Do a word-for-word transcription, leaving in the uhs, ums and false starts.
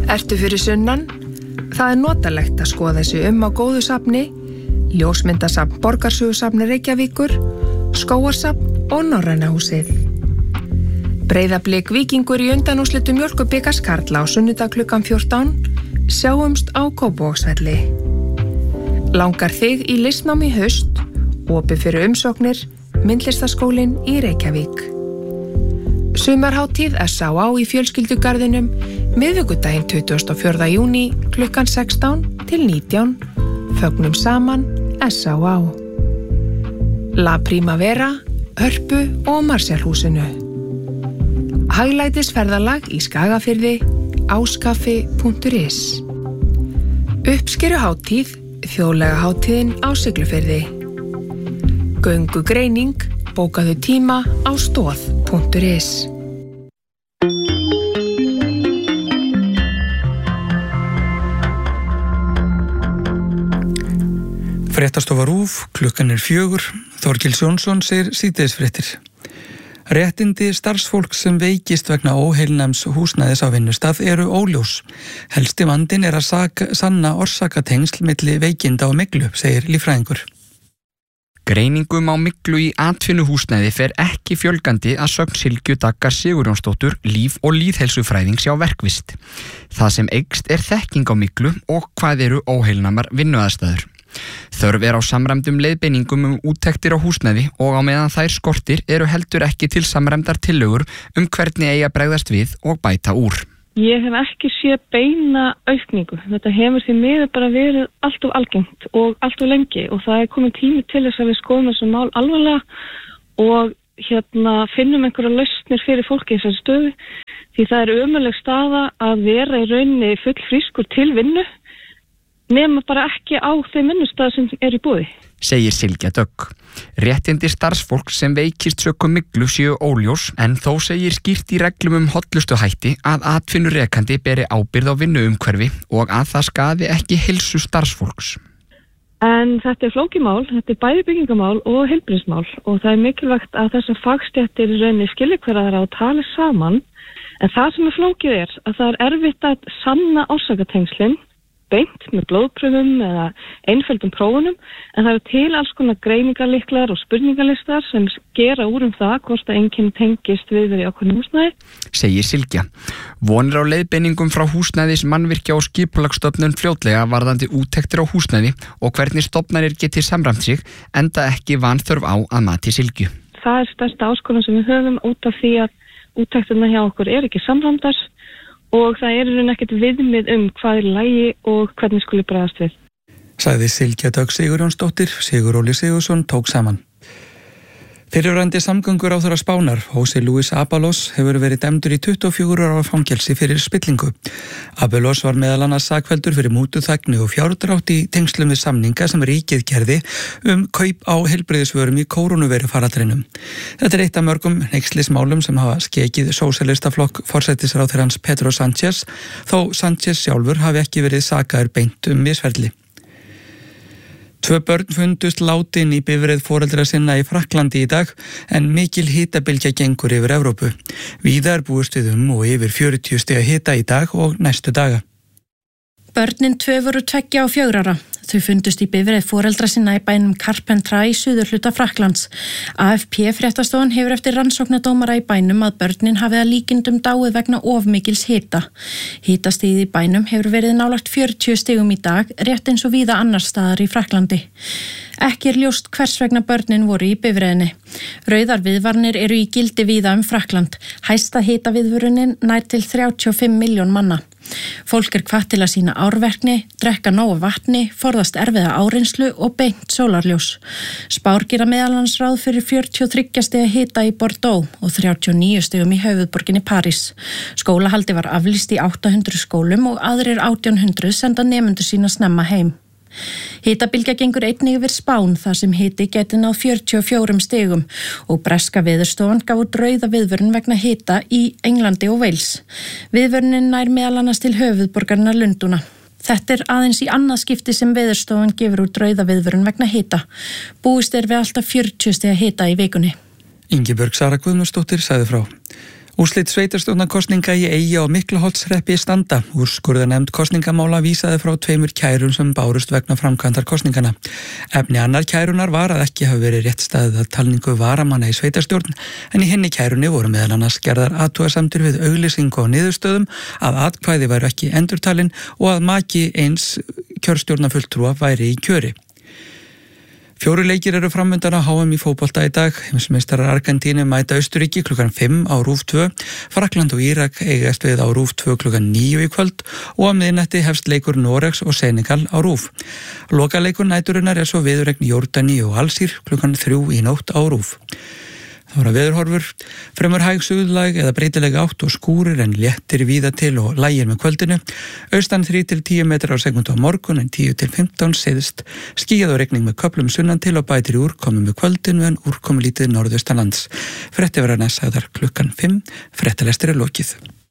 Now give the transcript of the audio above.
Ertu fyrir sunnan? Það er notalegt að skoða þessu um á góðu safni, ljósmyndasafn Borgarsögusafni Reykjavíkur, Skógarsafn og Norræna húsið. Breiðablik Víkingur í undanúrslitum Mjólkurbikars karla á sunnudag klukkan fjórtán, sjáumst á Kópavogsvelli. Langar þig í listnám í haust, opið fyrir umsóknir, Myndlistaskólinn í Reykjavík. Sumarhátíð S á á í fjölskyldugarðinum, miðvikudaginn tuttugasta og fjórða júní klukkan sextán til nítján, fögnum saman S á á. La Primavera, Hörpu og Marshallhúsinu. Hæglætisferðalag í Skagafirði, áskaffi punktur is. Uppskeruhátíð, þjóðlega hátíðin á Siglufirði. Göngugreining, bókaðu tíma á stoð punktur is. Fréttastofa RÚV, klukkan er fjögur, Þorkils Jónsson segir síðdegisfréttir. Réttindi starfsfólks sem veikist vegna óheilnæms húsnæðis á vinnustað eru óljós. Helsti vandinn er að saka, sanna orsakatengsl milli veikinda og myglu, segir líffræðingur. Greiningum á myglu í atvinnuhúsnæði fer ekki fjölgandi að sögn Silju Daggar Sigurjónsdóttur, líf- og lýðheilsufræðings hjá Verkvist. Það sem eykst er þekking á myglu og hvað eru óheilnæmar vinnuaðstæður. Þörf er á samræmdum leiðbeiningum um úttektir á húsnæði og á meðan þær skortir eru heldur ekki til samræmdar tillögur um hvernig eigi að bregðast við og bæta úr. Ég hef ekki séð beina aukningu. Þetta hefur því miður bara verið allt of algengt og allt of lengi og það er komið tími til þess að við skoðum þessu mál alvarlega og hérna finnum einhverja lausnir fyrir fólki í þessari stöðu því það er ömurleg staða að vera í rauninni full frískur til vinnu nema bara ekki á þeim vinnustað sem er í boði. Segir Silja Dögg. Réttindi starfsfólk sem veikist sökum myglu séu óljós en þó segir skýrt í reglum um hollustuhætti að atvinnurekandi beri ábyrgð á vinnuumhverfi og að það skaði ekki heilsu starfsfólks. En þetta er flókimál, þetta er bæði byggingamál og heilbrigðismál og það er mikilvægt að þessar fagstéttir í rauninni skilji hver aðra og tali saman en það sem er flókið er að það er erfitt að sanna orsakatengslin beint með blóðpröfum eða einföldum prófunum en það eru til alls konar greiningarlyklar og spurningalistar sem gera úr um það hvort að einkenni tengist við í ákveðnu húsnæði. Segir Silja. Vonir á leiðbeiningum frá húsnæðis mannvirkja og skipulagsstofnun fljótlega varðandi úttektir á húsnæði og hvernig stofnanir geti samræmt sig enda ekki vanþörf á að mati Silju. Það er stærsta áskorun sem við höfum út af því að úttektirna hjá okkur er ekki samræmdar og það er raun ekkert viðmið um hvað er lagi og hvernig skuli bregðast við. Sagði Silja Dögg Sigurjónsdóttir, Sigur Óli Sigursson tók saman. Fyrrverandi samgönguráðherra Spánar, José Luis Ábalos, hefur verið dæmdur í tuttugu og fjögurra ára fangelsi fyrir spillingu. Ábalos var meðal annars sakfelldur fyrir mútuþægni og fjárdrátt í tengslum við samninga sem ríkið gerði um kaup á heilbrigðisvörum í kórónuveirufaraldrinum. Þetta er eitt af mörgum hneykslismálum sem hafa skekið sósíalistaflokk forsætisráðherrans Pedro Sánchez, þó Sánchez sjálfur hafi ekki verið sakaður beint um misferli. Tvö börn fundust látin í bifreið foreldra sinna í Frakklandi í dag en mikil hitabylgja gengur yfir Evrópu. Víða er búist við um og yfir fjörutíu stiga hita í dag og næstu daga. Börnin tvö voru tveggja og fjögurra ára. Þau fundust í bifreið foreldra sinna í bænum Carpentras í suðurhluta Frakklands. A F P fréttastofan hefur eftir rannsóknardómara í bænum að börnin hafi að líkindum dáið vegna of mikils hita. Hitastigið í bænum hefur verið nálægt fjörutíu stigum í dag, rétt eins og víða annars staðar í Frakklandi. Ekki er ljóst hvers vegna börnin voru í bifreiðinni. Rauðar viðvarnir eru í gildi víða um Frakkland. Hæsta hitaviðvörunin nær til þrjátíu og fimm milljón manna. Fólk er hvatt til að sýna árverkni, drekka nógu vatni, forðast erfiða áreynslu og beint sólarljós. Spár gera meðal annars ráð fyrir fjörutíu og þriggja stiga hita í Bordeaux og þrjátíu og níu stigum í höfuðborginni París. Skólahaldi var aflýst í átta hundruð skólum og aðrir átján hundruð senda nemendur sína snemma heim. Hitabylgja gengur einnig yfir Spán þar sem hiti gæti náð fjörutíu og fjórum stigum og breska veðurstofan gaf út rauða viðvörun vegna hita í Englandi og Wales. Viðvörunin nær meðal annars til höfuðborgarinnar Lundúna. Þetta er aðeins í annað skipti sem veðurstofan gefur út rauða viðvörun vegna hita. Búist er við alltaf fjörutíu stiga hita í vikunni. Ingibjörg Sara Guðmundsdóttir sagði frá. Úrslit sveitarstjórnarkosninga í Eyja og Miklaholtshreppi standa. Úrskurðarnefnd kosningamála vísaði frá tveimur kærum sem bárust vegna framkvæmdar kosningana. Efni annar kærunar var að ekki hafi verið rétt staðið að talningu varamanna í sveitarstjórn, en í hinni kærunni voru meðal annars gerðar athugasemdir við auglýsingu og niðurstöðum, að atkvæði væru ekki endurtalin og að maki eins kjörstjórnarfulltrúa væri í kjöri. Fjóru leikir eru framundan á H M í fótbolta í dag. Heimsmeistarar Argentínu mæta Austurríki klukkan fimm á RÚV tvö. Frakkland og Írak eigast við á RÚV tvö klukkan níu í kvöld og á miðnætti hefst leikur Noregs og Senegal á RÚV. Lokaleikur næturinnar er svo viðuregn Jórdaníu og Alsír klukkan þrjú í nótt á RÚV. Það voru veðurhorfur, fremur hæg suðlæg eða breytilega átt og skúrir en léttir víða til og lægir með kvöldinu. Austan þrjú til tíu metrar á sekúndu á morgun en tíu til fimmtán syðst. Skýjað og rigning með köflum sunnan til og bætir í úrkomu með kvöldinu en úrkomu lítið norðaustanlands. Frétti verða næst sagðar klukkan fimm, fréttalestir er lokið.